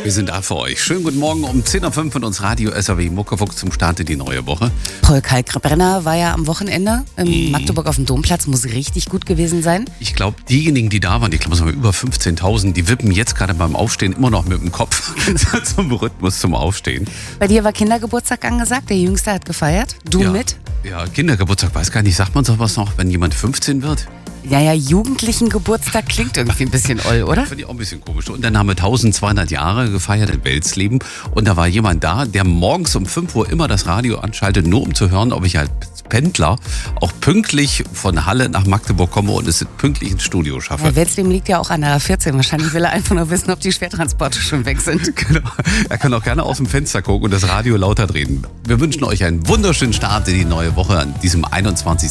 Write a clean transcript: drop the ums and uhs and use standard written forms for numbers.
Wir sind da für euch. Schönen guten Morgen um 10.05 Uhr von uns Radio SAW Muckefuck zum Start in die neue Woche. Paul Kalkbrenner war ja am Wochenende in Magdeburg auf dem Domplatz, muss richtig gut gewesen sein. Ich glaube, diejenigen, die da waren, ich glaube, es waren über 15.000, die wippen jetzt gerade beim Aufstehen immer noch mit dem Kopf zum Rhythmus zum Aufstehen. Bei dir war Kindergeburtstag angesagt, der Jüngste hat gefeiert, du mit? Ja, Kindergeburtstag, weiß gar nicht, sagt man sowas noch, wenn jemand 15 wird? Ja, jugendlichen Geburtstag klingt irgendwie ein bisschen oll, oder? Finde ich auch ein bisschen komisch. Und dann haben wir 1200 Jahre gefeiert in Welsleben. Und da war jemand da, der morgens um 5 Uhr immer das Radio anschaltet, nur um zu hören, ob ich als Pendler auch pünktlich von Halle nach Magdeburg komme und es pünktlich ins Studio schaffe. Ja, Welsleben liegt ja auch an der A14. Wahrscheinlich will er einfach nur wissen, ob die Schwertransporte schon weg sind. Genau. Er kann auch gerne aus dem Fenster gucken und das Radio lauter drehen. Wir wünschen euch einen wunderschönen Start in die neue Woche an diesem 21.